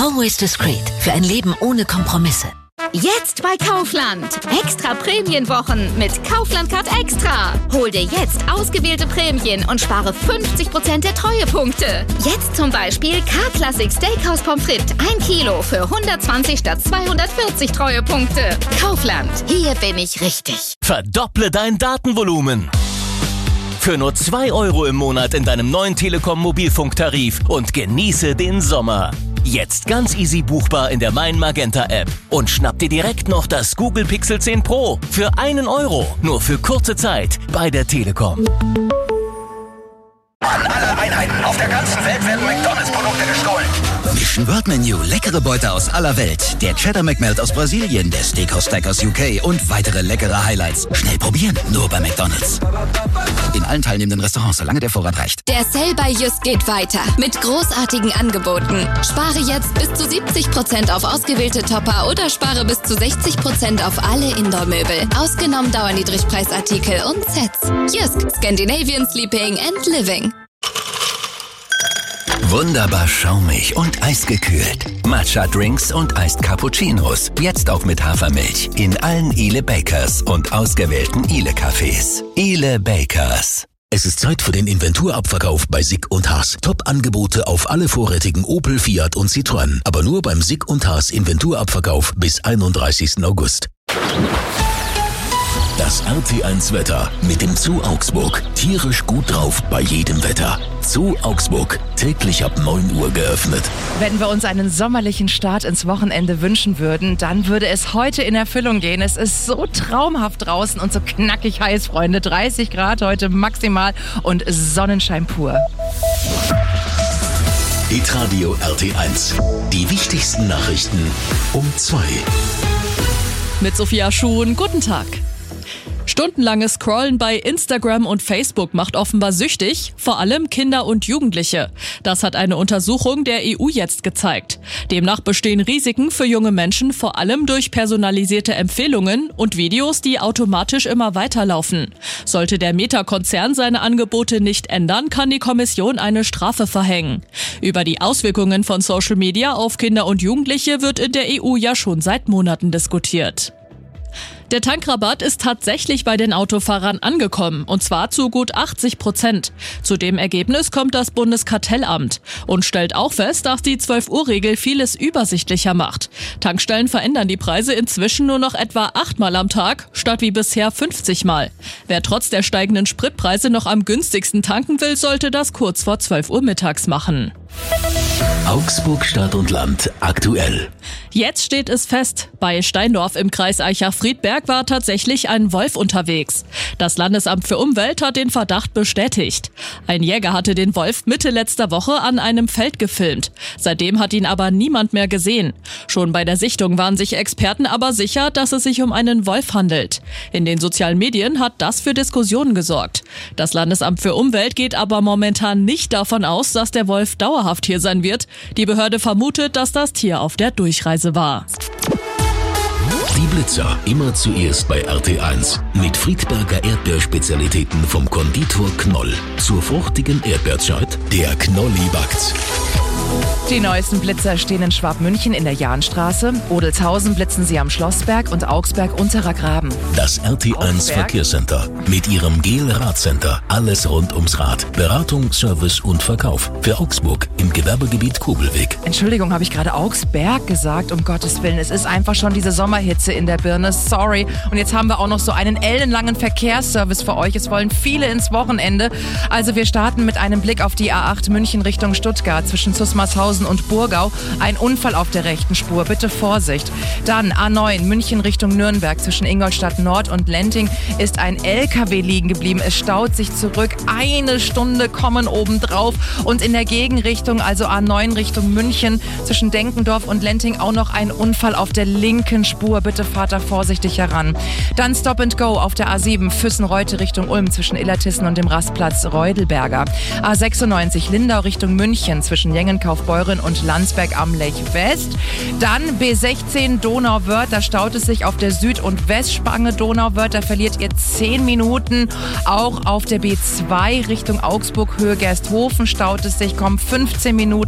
Always discreet. Für ein Leben ohne Kompromisse. Jetzt bei Kaufland. Extra Prämienwochen mit Kaufland Card Extra. Hol dir jetzt ausgewählte Prämien und spare 50% der Treuepunkte. Jetzt zum Beispiel K-Classic Steakhouse Pommes frites 1 Kilo für 120 statt 240 Treuepunkte. Kaufland. Hier bin ich richtig. Verdopple dein Datenvolumen. Für nur 2 € im Monat in deinem neuen Telekom Mobilfunktarif und genieße den Sommer. Jetzt ganz easy buchbar in der Mein Magenta App. Und schnapp dir direkt noch das Google Pixel 10 Pro für 1 €. Nur für kurze Zeit bei der Telekom. An alle Einheiten auf der ganzen Welt werden McDonalds-Produkte gestohlen. Mission World Menu, leckere Beute aus aller Welt. Der Cheddar McMelt aus Brasilien, der Steakhouse Stack aus UK und weitere leckere Highlights. Schnell probieren, nur bei McDonalds. In allen teilnehmenden Restaurants, solange der Vorrat reicht. Der Sale bei Just geht weiter mit großartigen Angeboten. Spare jetzt bis zu 70% auf ausgewählte Topper oder spare bis zu 60% auf alle Indoor-Möbel. Ausgenommen Dauerniedrigpreisartikel und Sets. Just, Scandinavian Sleeping and Living. Wunderbar schaumig und eisgekühlt. Matcha-Drinks und Iced Cappuccinos. Jetzt auch mit Hafermilch. In allen Ile Bakers und ausgewählten Ile-Cafés. Ile Bakers. Es ist Zeit für den Inventurabverkauf bei Sick & Haas. Top-Angebote auf alle vorrätigen Opel, Fiat und Citroën. Aber nur beim Sick & Haas Inventurabverkauf bis 31. August. Das RT1-Wetter mit dem Zoo Augsburg. Tierisch gut drauf bei jedem Wetter. Zoo Augsburg, täglich ab 9 Uhr geöffnet. Wenn wir uns einen sommerlichen Start ins Wochenende wünschen würden, dann würde es heute in Erfüllung gehen. Es ist so traumhaft draußen und so knackig heiß, Freunde. 30 Grad heute maximal und Sonnenschein pur. Hitradio RT1. Die wichtigsten Nachrichten um 2. Mit Sophia Schuhn, guten Tag. Stundenlanges Scrollen bei Instagram und Facebook macht offenbar süchtig, vor allem Kinder und Jugendliche. Das hat eine Untersuchung der EU jetzt gezeigt. Demnach bestehen Risiken für junge Menschen vor allem durch personalisierte Empfehlungen und Videos, die automatisch immer weiterlaufen. Sollte der Meta-Konzern seine Angebote nicht ändern, kann die Kommission eine Strafe verhängen. Über die Auswirkungen von Social Media auf Kinder und Jugendliche wird in der EU ja schon seit Monaten diskutiert. Der Tankrabatt ist tatsächlich bei den Autofahrern angekommen, und zwar zu gut 80%. Zu dem Ergebnis kommt das Bundeskartellamt und stellt auch fest, dass die 12-Uhr-Regel vieles übersichtlicher macht. Tankstellen verändern die Preise inzwischen nur noch etwa 8-mal am Tag, statt wie bisher 50-mal. Wer trotz der steigenden Spritpreise noch am günstigsten tanken will, sollte das kurz vor 12 Uhr mittags machen. Augsburg Stadt und Land aktuell. Jetzt steht es fest, bei Steindorf im Kreis Aicha-Friedberg war tatsächlich ein Wolf unterwegs. Das Landesamt für Umwelt hat den Verdacht bestätigt. Ein Jäger hatte den Wolf Mitte letzter Woche an einem Feld gefilmt. Seitdem hat ihn aber niemand mehr gesehen. Schon bei der Sichtung waren sich Experten aber sicher, dass es sich um einen Wolf handelt. In den sozialen Medien hat das für Diskussionen gesorgt. Das Landesamt für Umwelt geht aber momentan nicht davon aus, dass der Wolf dauerhaft hier sein wird. Die Behörde vermutet, dass das Tier auf der Durchreise war. Die Blitzer immer zuerst bei RT1 mit Friedberger Erdbeerspezialitäten vom Konditor Knoll. Zur fruchtigen Erdbeerzeit, der Knolli backt's. Die neuesten Blitzer stehen in Schwabmünchen in der Jahnstraße, Odelshausen blitzen sie am Schlossberg und Augsberg unterer Graben. Das RT1 Verkehrscenter mit ihrem GEL-Radcenter. Alles rund ums Rad. Beratung, Service und Verkauf. Für Augsburg im Gewerbegebiet Kobelweg. Entschuldigung, habe ich gerade Augsberg gesagt? Um Gottes Willen, es ist einfach schon diese Sommerhitze in der Birne. Sorry. Und jetzt haben wir auch noch so einen ellenlangen Verkehrsservice für euch. Es wollen viele ins Wochenende. Also wir starten mit einem Blick auf die A8 München Richtung Stuttgart zwischen Zusmarshausen und Burgau. Ein Unfall auf der rechten Spur, bitte Vorsicht. Dann A9 München Richtung Nürnberg zwischen Ingolstadt Nord und Lenting ist ein LKW liegen geblieben. Es staut sich zurück. 1 Stunde kommen obendrauf. Und in der Gegenrichtung, also A9 Richtung München zwischen Denkendorf und Lenting auch noch ein Unfall auf der linken Spur. Bitte fahrt da vorsichtig heran. Dann Stop and Go auf der A7 Füssen-Reute Richtung Ulm zwischen Illertissen und dem Rastplatz Reudelberger. A96 Lindau Richtung München zwischen Jengenkaufbeuren und Landsberg am Lech West. Dann B16 Donauwörth, da staut es sich auf der Süd- und Westspange Donauwörth, da verliert ihr 10 Minuten. Auch auf der B2 Richtung Augsburg Höhe Gersthofen staut es sich, kommen 15 Minuten.